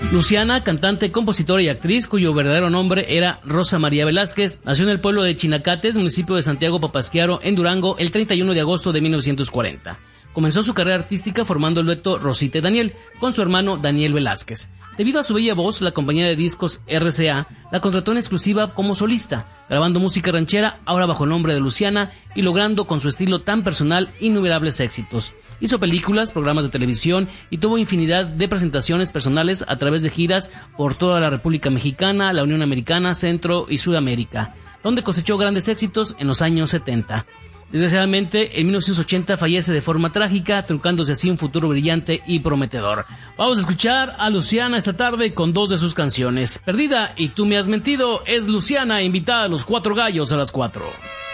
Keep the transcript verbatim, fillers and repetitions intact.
Luciana, cantante, compositora y actriz, cuyo verdadero nombre era Rosa María Velázquez, nació en el pueblo de Chinacates, municipio de Santiago Papasquiaro, en Durango, el treinta y uno de agosto de mil novecientos cuarenta. Comenzó su carrera artística formando el dueto Rosita y Daniel, con su hermano Daniel Velázquez. Debido a su bella voz, la compañía de discos R C A la contrató en exclusiva como solista, grabando música ranchera, ahora bajo el nombre de Luciana, y logrando con su estilo tan personal innumerables éxitos. Hizo películas, programas de televisión y tuvo infinidad de presentaciones personales a través de giras por toda la República Mexicana, la Unión Americana, Centro y Sudamérica, donde cosechó grandes éxitos en los años setenta. Desgraciadamente, en mil novecientos ochenta fallece de forma trágica, truncándose así un futuro brillante y prometedor. Vamos a escuchar a Luciana esta tarde con dos de sus canciones. Perdida y Tú me has mentido es Luciana, invitada a los Cuatro Gallos a las cuatro.